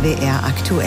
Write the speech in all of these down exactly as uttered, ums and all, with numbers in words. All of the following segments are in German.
S W R aktuell.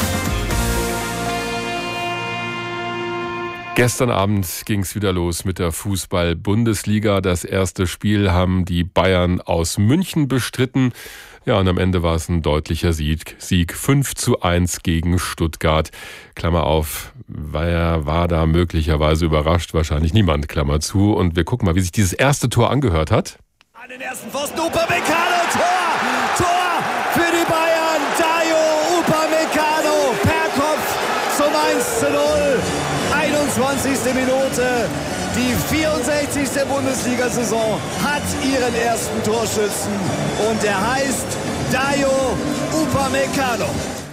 Gestern Abend ging es wieder los mit der Fußball-Bundesliga. Das erste Spiel haben die Bayern aus München bestritten. Ja, und am Ende war es ein deutlicher Sieg. Sieg fünf zu eins gegen Stuttgart. Klammer auf, wer war da möglicherweise überrascht? Wahrscheinlich niemand, Klammer zu. Und wir gucken mal, wie sich dieses erste Tor angehört hat. An den ersten Pfosten, Upamecano, Tor! Tor für die Bayern! Dayo Upamecano per Kopf zum eins zu null. einundzwanzigste Minute. Die vierundsechzigste Bundesliga-Saison hat ihren ersten Torschützen und er heißt Dayo Upamecano.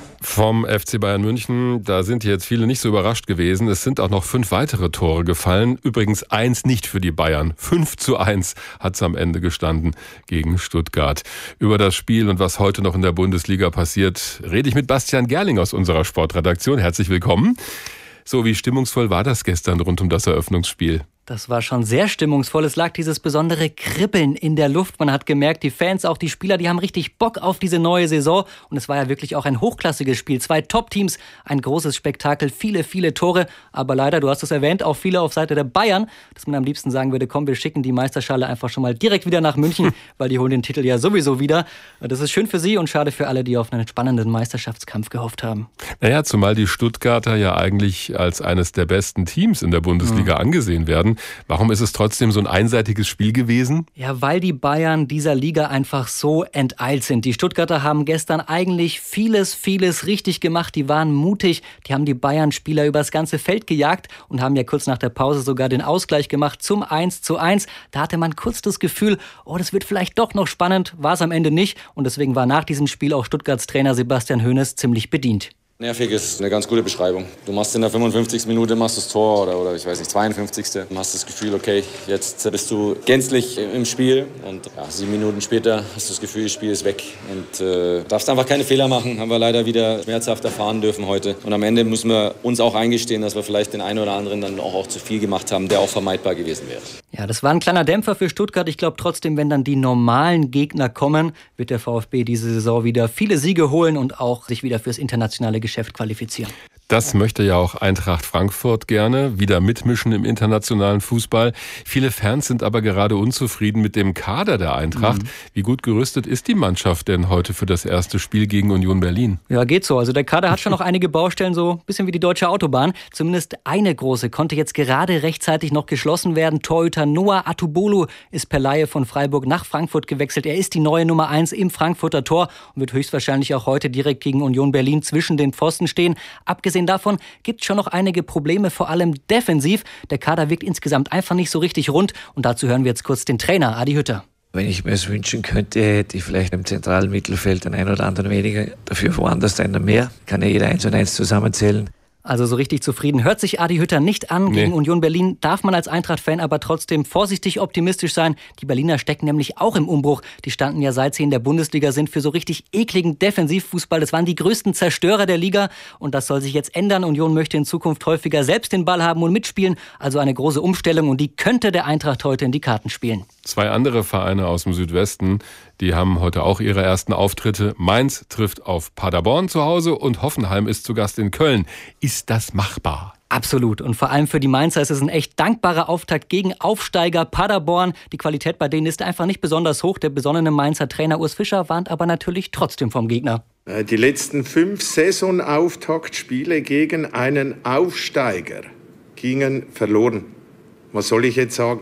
Vom F C Bayern München, da sind jetzt viele nicht so überrascht gewesen. Es sind auch noch fünf weitere Tore gefallen. Übrigens eins nicht für die Bayern. fünf zu eins hat es am Ende gestanden gegen Stuttgart. Über das Spiel und was heute noch in der Bundesliga passiert, rede ich mit Bastian Gerling aus unserer Sportredaktion. Herzlich willkommen. So, wie stimmungsvoll war das gestern rund um das Eröffnungsspiel? Das war schon sehr stimmungsvoll. Es lag dieses besondere Kribbeln in der Luft. Man hat gemerkt, die Fans, auch die Spieler, die haben richtig Bock auf diese neue Saison. Und es war ja wirklich auch ein hochklassiges Spiel. Zwei Top-Teams, ein großes Spektakel, viele, viele Tore. Aber leider, du hast es erwähnt, auch viele auf Seite der Bayern, dass man am liebsten sagen würde, komm, wir schicken die Meisterschale einfach schon mal direkt wieder nach München, weil die holen den Titel ja sowieso wieder. Das ist schön für sie und schade für alle, die auf einen spannenden Meisterschaftskampf gehofft haben. Naja, zumal die Stuttgarter ja eigentlich als eines der besten Teams in der Bundesliga mhm. angesehen werden. Warum ist es trotzdem so ein einseitiges Spiel gewesen? Ja, weil die Bayern dieser Liga einfach so enteilt sind. Die Stuttgarter haben gestern eigentlich vieles, vieles richtig gemacht. Die waren mutig, die haben die Bayern-Spieler übers ganze Feld gejagt und haben ja kurz nach der Pause sogar den Ausgleich gemacht zum eins zu eins. Da hatte man kurz das Gefühl, oh, das wird vielleicht doch noch spannend. War es am Ende nicht und deswegen war nach diesem Spiel auch Stuttgarts Trainer Sebastian Hoeneß ziemlich bedient. Nervig ist eine ganz gute Beschreibung. Du machst in der fünfundfünfzigsten Minute machst das Tor oder, oder ich weiß nicht, zweiundfünfzigste Du hast das Gefühl, okay, jetzt bist du gänzlich im Spiel und ja, sieben Minuten später hast du das Gefühl, das Spiel ist weg und äh, darfst einfach keine Fehler machen. Haben wir leider wieder schmerzhaft erfahren dürfen heute. Und am Ende müssen wir uns auch eingestehen, dass wir vielleicht den einen oder anderen dann auch, auch zu viel gemacht haben, der auch vermeidbar gewesen wäre. Ja, das war ein kleiner Dämpfer für Stuttgart. Ich glaube trotzdem, wenn dann die normalen Gegner kommen, wird der VfB diese Saison wieder viele Siege holen und auch sich wieder fürs internationale Geschäft qualifizieren. Das möchte ja auch Eintracht Frankfurt gerne, wieder mitmischen im internationalen Fußball. Viele Fans sind aber gerade unzufrieden mit dem Kader der Eintracht. Mhm. Wie gut gerüstet ist die Mannschaft denn heute für das erste Spiel gegen Union Berlin? Ja, geht so. Also der Kader hat schon noch einige Baustellen, so ein bisschen wie die deutsche Autobahn. Zumindest eine große konnte jetzt gerade rechtzeitig noch geschlossen werden. Torhüter Noah Atubolu ist per Leihe von Freiburg nach Frankfurt gewechselt. Er ist die neue Nummer eins im Frankfurter Tor und wird höchstwahrscheinlich auch heute direkt gegen Union Berlin zwischen den Pfosten stehen. Abgesehen davon gibt es schon noch einige Probleme, vor allem defensiv. Der Kader wirkt insgesamt einfach nicht so richtig rund. Und dazu hören wir jetzt kurz den Trainer Adi Hütter. Wenn ich mir es wünschen könnte, hätte ich vielleicht im zentralen Mittelfeld den einen oder anderen weniger, dafür woanders einen mehr. Kann ja jeder eins und eins zusammenzählen. Also so richtig zufrieden hört sich Adi Hütter nicht an. Gegen nee. Union Berlin darf man als Eintracht-Fan aber trotzdem vorsichtig optimistisch sein. Die Berliner stecken nämlich auch im Umbruch. Die standen ja, seit sie in der Bundesliga sind, für so richtig ekligen Defensivfußball. Das waren die größten Zerstörer der Liga und das soll sich jetzt ändern. Union möchte in Zukunft häufiger selbst den Ball haben und mitspielen. Also eine große Umstellung und die könnte der Eintracht heute in die Karten spielen. Zwei andere Vereine aus dem Südwesten, die haben heute auch ihre ersten Auftritte. Mainz trifft auf Paderborn zu Hause und Hoffenheim ist zu Gast in Köln. Ist das machbar? Absolut. Und vor allem für die Mainzer ist es ein echt dankbarer Auftakt gegen Aufsteiger Paderborn. Die Qualität bei denen ist einfach nicht besonders hoch. Der besonnene Mainzer Trainer Urs Fischer warnt aber natürlich trotzdem vom Gegner. Die letzten fünf Saisonauftaktspiele gegen einen Aufsteiger gingen verloren. Was soll ich jetzt sagen?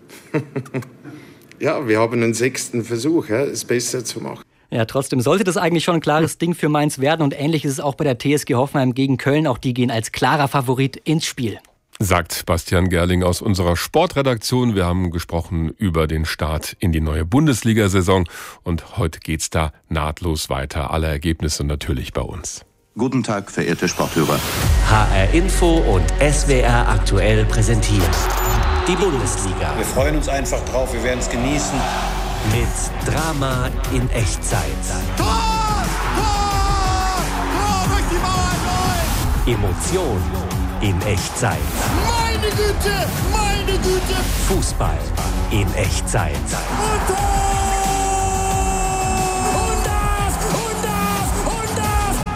Ja, wir haben einen sechsten Versuch, es besser zu machen. Ja, trotzdem sollte das eigentlich schon ein klares Ding für Mainz werden. Und ähnlich ist es auch bei der T S G Hoffenheim gegen Köln. Auch die gehen als klarer Favorit ins Spiel. Sagt Bastian Gerling aus unserer Sportredaktion. Wir haben gesprochen über den Start in die neue Bundesliga-Saison. Und heute geht's da nahtlos weiter. Alle Ergebnisse natürlich bei uns. Guten Tag, verehrte Sporthörer. H R Info und S W R aktuell präsentiert die Bundesliga. Wir freuen uns einfach drauf, wir werden es genießen. Mit Drama in Echtzeit. Tor! Tor! Tor durch die Mauer, Goal! Emotion in Echtzeit. Meine Güte, meine Güte! Fußball in Echtzeit. Und Tor! Und das, und das, und das!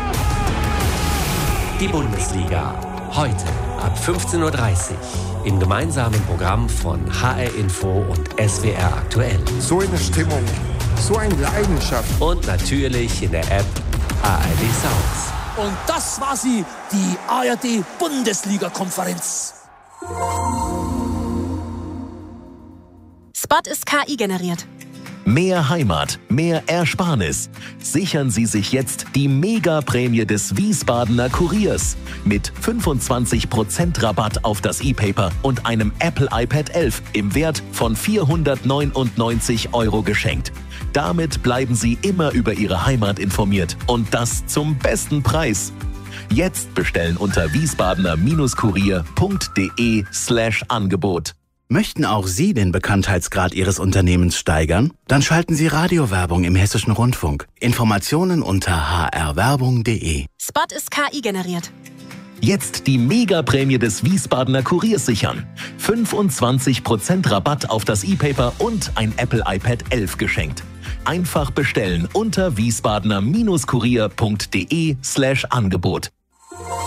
Die Bundesliga. Heute ab fünfzehn Uhr dreißig im gemeinsamen Programm von H R Info und S W R Aktuell. So eine Stimmung, so eine Leidenschaft. Und natürlich in der App A R D Sounds. Und das war sie, die A R D-Bundesliga-Konferenz. Spot ist K I generiert. Mehr Heimat, mehr Ersparnis. Sichern Sie sich jetzt die Mega-Prämie des Wiesbadener Kuriers mit fünfundzwanzig Prozent Rabatt auf das E-Paper und einem Apple iPad elf im Wert von vierhundertneunundneunzig Euro geschenkt. Damit bleiben Sie immer über Ihre Heimat informiert und das zum besten Preis. Jetzt bestellen unter wiesbadener-kurier.de slash Angebot. Möchten auch Sie den Bekanntheitsgrad Ihres Unternehmens steigern? Dann schalten Sie Radiowerbung im Hessischen Rundfunk. Informationen unter h r werbung punkt de. Spot ist K I generiert. Jetzt die Mega-Prämie des Wiesbadener Kuriers sichern. fünfundzwanzig Prozent Rabatt auf das E-Paper und ein Apple iPad elf geschenkt. Einfach bestellen unter wiesbadener-kurier.de slash Angebot.